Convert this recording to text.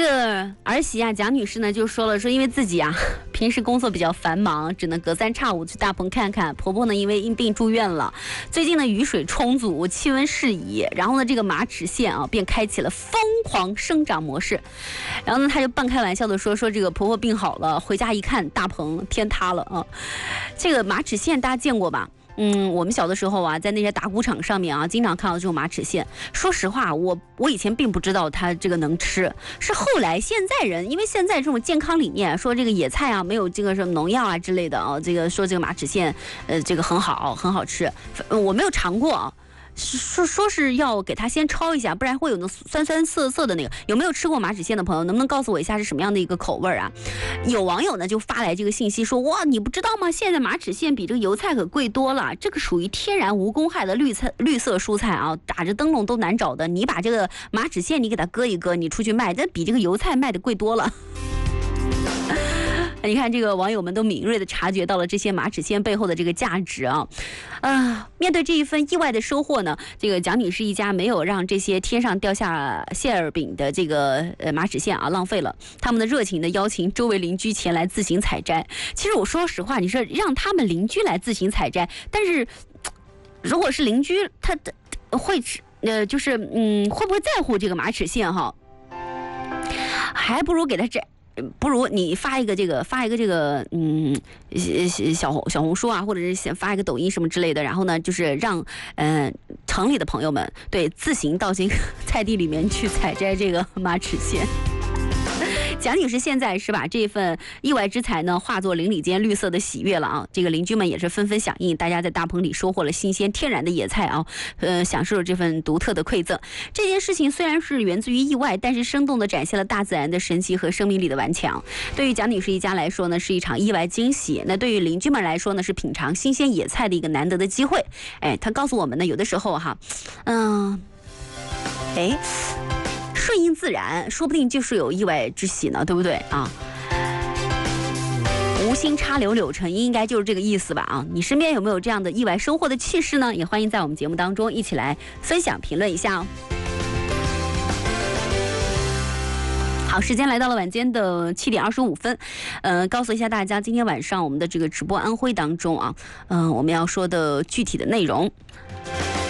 个儿媳啊，蒋女士呢就说了，说因为自己啊平时工作比较繁忙，只能隔三差五去大棚看看。婆婆呢因为因病住院了，最近呢雨水充足，气温适宜，然后呢这个马齿苋啊便开启了疯狂生长模式。然后呢她就半开玩笑的说这个婆婆病好了，回家一看大棚天塌了啊。这个马齿苋大家见过吧？我们小的时候啊，在那些打谷场上面啊，经常看到这种马齿苋。说实话，我以前并不知道它这个能吃，是后来现在人，因为现在这种健康理念，说这个野菜啊没有这个什么农药啊之类的啊，这个说这个马齿苋，这个很好吃，我没有尝过啊。说是要给它先焯一下，不然会有那酸酸涩涩的那个。有没有吃过马齿苋的朋友，能不能告诉我一下是什么样的一个口味啊？有网友呢就发来这个信息说，哇，你不知道吗？现在马齿苋比这个油菜可贵多了，这个属于天然无公害的绿色蔬菜啊，打着灯笼都难找的。你把这个马齿苋你给它割一割，你出去卖，这比这个油菜卖的贵多了。你看这个网友们都敏锐地察觉到了这些马齿苋背后的这个价值啊，面对这一份意外的收获呢，这个蒋女士一家没有让这些天上掉下馅饼的这个马齿苋啊浪费了，他们的热情的邀请周围邻居前来自行采摘。其实我说实话，你说让他们邻居来自行采摘，但是如果是邻居，他会就是会不会在乎这个马齿苋哈？还不如给他摘。不如你发一个这个小红书啊，或者是发一个抖音什么之类的，然后呢就是让城里的朋友们对自行到这个菜地里面去采摘这个马齿苋。蒋女士现在是把这份意外之财呢化作邻里间绿色的喜悦了啊！这个邻居们也是纷纷响应，大家在大棚里收获了新鲜天然的野菜啊，享受了这份独特的馈赠。这件事情虽然是源自于意外，但是生动地展现了大自然的神奇和生命力的顽强。对于蒋女士一家来说呢，是一场意外惊喜；那对于邻居们来说呢，是品尝新鲜野菜的一个难得的机会。她告诉我们呢，有的时候哈，顺应自然，说不定就是有意外之喜呢，对不对啊？无心插柳柳成荫，应该就是这个意思吧啊！你身边有没有这样的意外收获的趣事呢？也欢迎在我们节目当中一起来分享评论一下哦。好，时间来到了晚间的7点25分，告诉一下大家，今天晚上我们的这个直播安徽当中啊，我们要说的具体的内容。